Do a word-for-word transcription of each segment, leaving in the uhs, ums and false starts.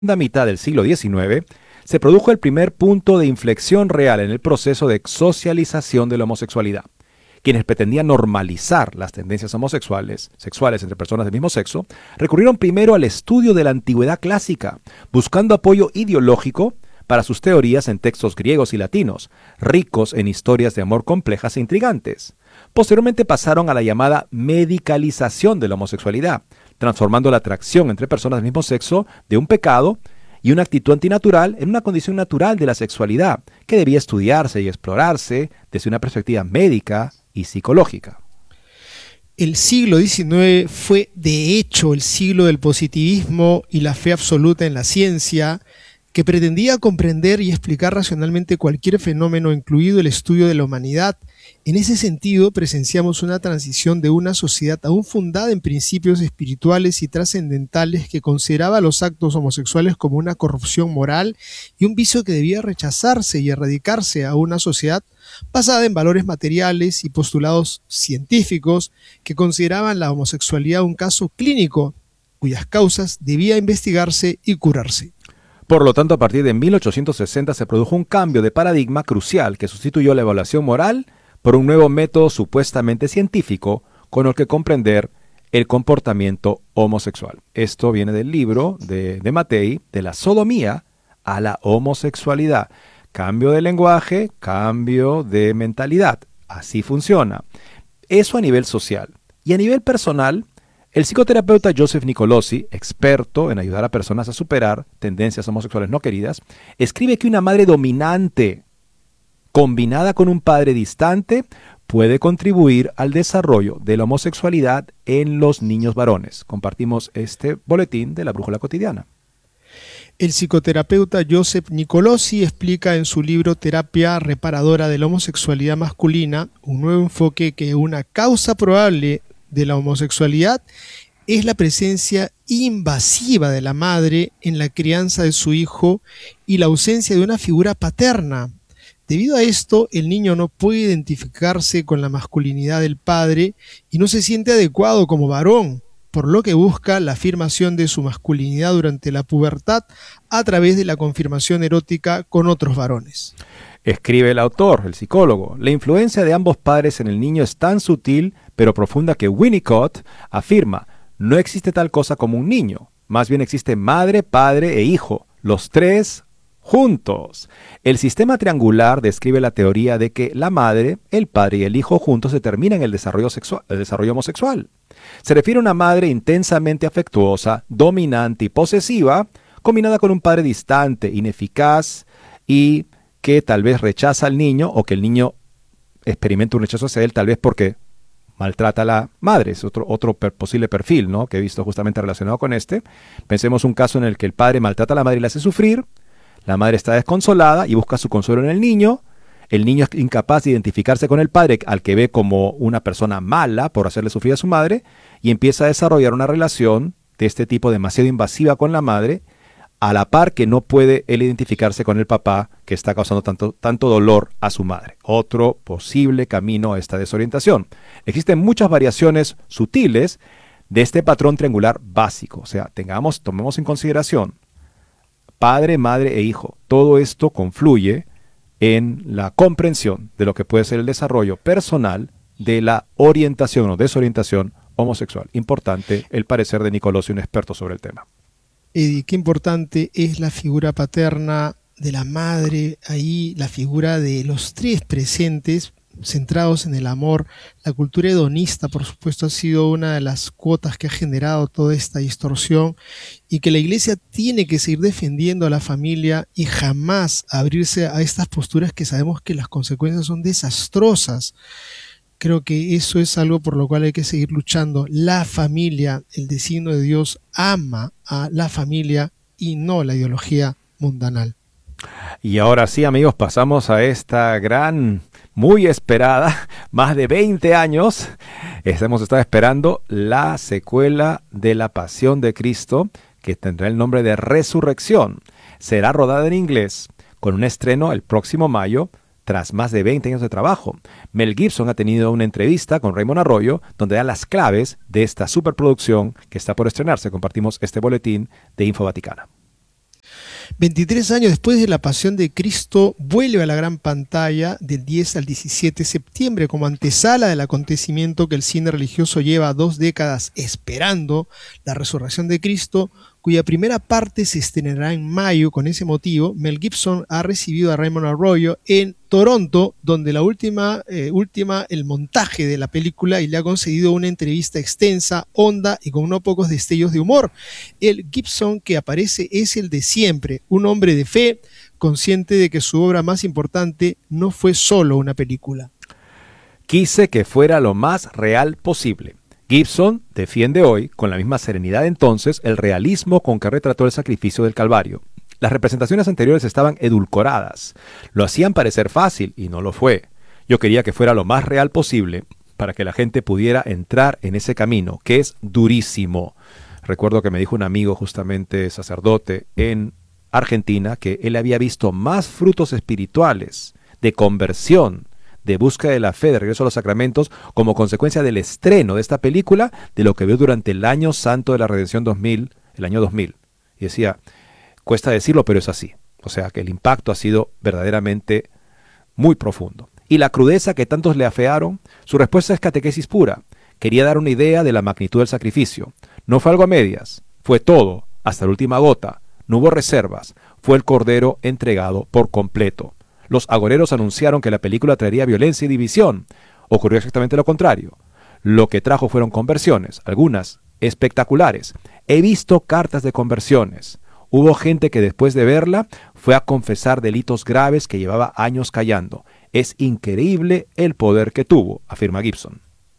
segunda mitad del siglo diecinueve, se produjo el primer punto de inflexión real en el proceso de socialización de la homosexualidad. Quienes pretendían normalizar las tendencias homosexuales sexuales entre personas del mismo sexo, recurrieron primero al estudio de la antigüedad clásica, buscando apoyo ideológico para sus teorías en textos griegos y latinos, ricos en historias de amor complejas e intrigantes. Posteriormente pasaron a la llamada medicalización de la homosexualidad, transformando la atracción entre personas del mismo sexo de un pecado y una actitud antinatural en una condición natural de la sexualidad, que debía estudiarse y explorarse desde una perspectiva médica y psicológica. El siglo diecinueve fue, de hecho, el siglo del positivismo y la fe absoluta en la ciencia, que pretendía comprender y explicar racionalmente cualquier fenómeno, incluido el estudio de la humanidad. En ese sentido, presenciamos una transición de una sociedad aún fundada en principios espirituales y trascendentales que consideraba los actos homosexuales como una corrupción moral y un vicio que debía rechazarse y erradicarse, a una sociedad basada en valores materiales y postulados científicos que consideraban la homosexualidad un caso clínico cuyas causas debía investigarse y curarse. Por lo tanto, a partir de mil ochocientos sesenta se produjo un cambio de paradigma crucial que sustituyó la evaluación moral por un nuevo método supuestamente científico con el que comprender el comportamiento homosexual. Esto viene del libro de, de Mattei, de la sodomía a la homosexualidad. Cambio de lenguaje, cambio de mentalidad. Así funciona. Eso a nivel social. Y a nivel personal, el psicoterapeuta Joseph Nicolosi, experto en ayudar a personas a superar tendencias homosexuales no queridas, escribe que una madre dominante combinada con un padre distante puede contribuir al desarrollo de la homosexualidad en los niños varones. Compartimos este boletín de la Brújula Cotidiana. El psicoterapeuta Joseph Nicolosi explica en su libro Terapia Reparadora de la Homosexualidad Masculina, un nuevo enfoque, que una causa probable de la homosexualidad es la presencia invasiva de la madre en la crianza de su hijo y la ausencia de una figura paterna. Debido a esto, el niño no puede identificarse con la masculinidad del padre y no se siente adecuado como varón, por lo que busca la afirmación de su masculinidad durante la pubertad a través de la confirmación erótica con otros varones. Escribe el autor, el psicólogo, la influencia de ambos padres en el niño es tan sutil pero profunda que Winnicott afirma: no existe tal cosa como un niño, más bien existe madre, padre e hijo, los tres juntos. El sistema triangular describe la teoría de que la madre, el padre y el hijo juntos determinan el desarrollo sexual, el desarrollo homosexual. Se refiere a una madre intensamente afectuosa, dominante y posesiva, combinada con un padre distante, ineficaz y que tal vez rechaza al niño, o que el niño experimenta un rechazo hacia él, tal vez porque maltrata a la madre. Es otro, otro per, posible perfil, ¿no?, que he visto justamente relacionado con este. Pensemos un caso en el que el padre maltrata a la madre y la hace sufrir. La madre está desconsolada y busca su consuelo en el niño. El niño es incapaz de identificarse con el padre, al que ve como una persona mala por hacerle sufrir a su madre, y empieza a desarrollar una relación de este tipo demasiado invasiva con la madre, a la par que no puede él identificarse con el papá que está causando tanto, tanto dolor a su madre. Otro posible camino a esta desorientación. Existen muchas variaciones sutiles de este patrón triangular básico. O sea, tengamos, tomemos en consideración padre, madre e hijo. Todo esto confluye en la comprensión de lo que puede ser el desarrollo personal de la orientación o desorientación homosexual. Importante el parecer de Nicolosi, un experto sobre el tema. Eddie, qué importante es la figura paterna de la madre, ahí la figura de los tres presentes, centrados en el amor. La cultura hedonista, por supuesto, ha sido una de las cuotas que ha generado toda esta distorsión, y que la Iglesia tiene que seguir defendiendo a la familia y jamás abrirse a estas posturas que sabemos que las consecuencias son desastrosas. Creo que eso es algo por lo cual hay que seguir luchando. La familia, el designio de Dios, ama a la familia y no la ideología mundanal. Y ahora sí, amigos, pasamos a esta gran, muy esperada, más de veinte años, hemos estado esperando la secuela de La Pasión de Cristo, que tendrá el nombre de Resurrección. Será rodada en inglés, con un estreno el próximo mayo, tras más de veinte años de trabajo. Mel Gibson ha tenido una entrevista con Raymond Arroyo donde da las claves de esta superproducción que está por estrenarse. Compartimos este boletín de Info Vaticana. veintitrés años después de la Pasión de Cristo, vuelve a la gran pantalla del diez al diecisiete de septiembre como antesala del acontecimiento que el cine religioso lleva dos décadas esperando, la resurrección de Cristo, cuya primera parte se estrenará en mayo. Con ese motivo, Mel Gibson ha recibido a Raymond Arroyo en Toronto, donde la última, eh, última el montaje de la película, y le ha concedido una entrevista extensa, honda y con no pocos destellos de humor. El Gibson que aparece es el de siempre, un hombre de fe, consciente de que su obra más importante no fue solo una película. Quise que fuera lo más real posible. Gibson defiende hoy, con la misma serenidad de entonces, el realismo con que retrató el sacrificio del Calvario. Las representaciones anteriores estaban edulcoradas. Lo hacían parecer fácil y no lo fue. Yo quería que fuera lo más real posible para que la gente pudiera entrar en ese camino, que es durísimo. Recuerdo que me dijo un amigo, justamente sacerdote, en Argentina, que él había visto más frutos espirituales de conversión, de búsqueda de la fe, de regreso a los sacramentos, como consecuencia del estreno de esta película, de lo que vio durante el año santo de la Redención dos mil, el año dos mil. Y decía, cuesta decirlo, pero es así. O sea, que el impacto ha sido verdaderamente muy profundo. Y la crudeza que tantos le afearon, su respuesta es catequesis pura. Quería dar una idea de la magnitud del sacrificio. No fue algo a medias, fue todo, hasta la última gota. No hubo reservas, fue el cordero entregado por completo. Los agoreros anunciaron que la película traería violencia y división. Ocurrió exactamente lo contrario. Lo que trajo fueron conversiones, algunas espectaculares. He visto cartas de conversiones. Hubo gente que después de verla fue a confesar delitos graves que llevaba años callando. Es increíble el poder que tuvo, afirma Gibson.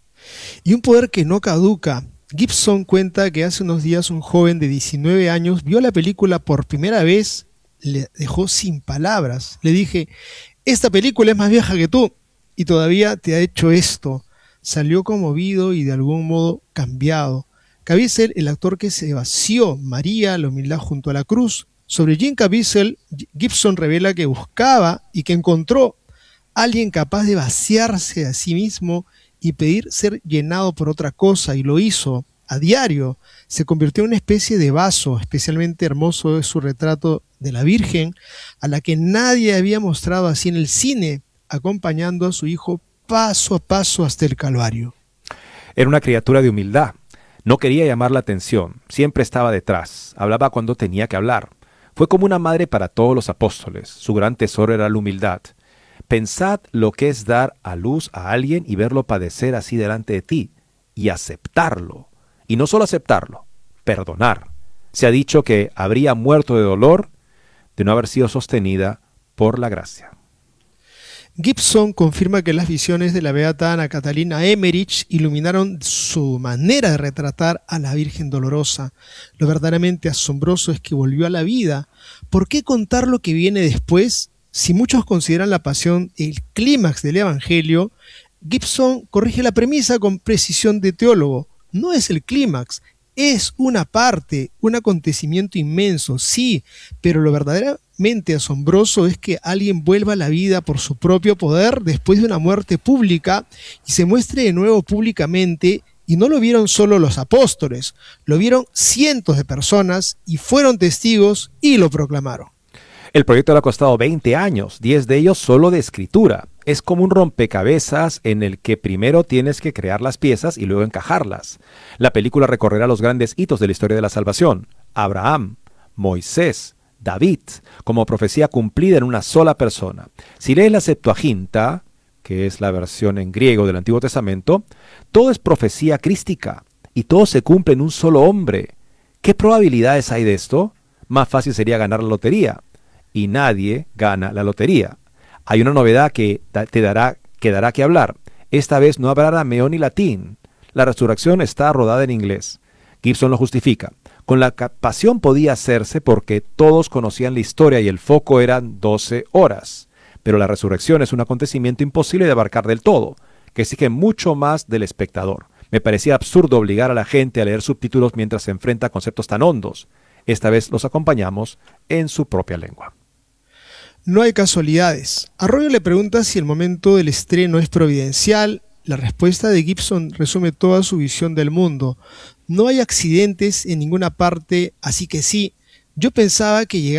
Y un poder que no caduca. Gibson cuenta que hace unos días un joven de diecinueve años vio la película por primera vez. Le dejó sin palabras. Le dije, esta película es más vieja que tú y todavía te ha hecho esto. Salió conmovido y de algún modo cambiado. Caviezel, el actor que se vació María, la humildad junto a la cruz. Sobre Jim Caviezel, Gibson revela que buscaba y que encontró alguien capaz de vaciarse a sí mismo y pedir ser llenado por otra cosa, y lo hizo a diario. Se convirtió en una especie de vaso. Especialmente hermoso es su retrato de la Virgen, a la que nadie había mostrado así en el cine, acompañando a su hijo paso a paso hasta el Calvario. Era una criatura de humildad. No quería llamar la atención, siempre estaba detrás, hablaba cuando tenía que hablar. Fue como una madre para todos los apóstoles. Su gran tesoro era la humildad. Pensad lo que es dar a luz a alguien y verlo padecer así delante de ti, y aceptarlo. Y no solo aceptarlo, perdonar. Se ha dicho que habría muerto de dolor de no haber sido sostenida por la gracia. Gibson confirma que las visiones de la beata Ana Catalina Emmerich iluminaron su manera de retratar a la Virgen Dolorosa. Lo verdaderamente asombroso es que volvió a la vida. ¿Por qué contar lo que viene después? Si muchos consideran la pasión el clímax del Evangelio, Gibson corrige la premisa con precisión de teólogo. No es el clímax, es una parte, un acontecimiento inmenso, sí, pero lo verdaderamente asombroso es que alguien vuelva a la vida por su propio poder después de una muerte pública y se muestre de nuevo públicamente. Y no lo vieron solo los apóstoles, lo vieron cientos de personas y fueron testigos y lo proclamaron. El proyecto le ha costado veinte años, diez de ellos solo de escritura. Es como un rompecabezas en el que primero tienes que crear las piezas y luego encajarlas. La película recorrerá los grandes hitos de la historia de la salvación. Abraham, Moisés, David, como profecía cumplida en una sola persona. Si lees la Septuaginta, que es la versión en griego del Antiguo Testamento, todo es profecía crística y todo se cumple en un solo hombre. ¿Qué probabilidades hay de esto? Más fácil sería ganar la lotería. Y nadie gana la lotería. Hay una novedad que te dará, que dará que hablar. Esta vez no habrá arameo ni latín. La resurrección está rodada en inglés. Gibson lo justifica. Con la pasión podía hacerse porque todos conocían la historia y el foco eran doce horas. Pero la resurrección es un acontecimiento imposible de abarcar del todo, que exige mucho más del espectador. Me parecía absurdo obligar a la gente a leer subtítulos mientras se enfrenta a conceptos tan hondos. Esta vez los acompañamos en su propia lengua. No hay casualidades. Arroyo le pregunta si el momento del estreno es providencial. La respuesta de Gibson resume toda su visión del mundo. No hay accidentes en ninguna parte, así que sí. Yo pensaba que llegar